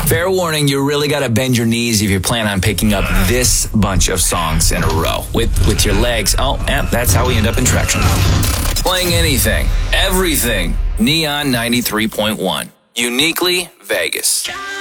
Fair warning, you really got to bend your knees if you plan on picking up this bunch of songs in a row. With your legs, that's how we end up in traction. Playing anything, everything. Neon 93.1. Uniquely Vegas.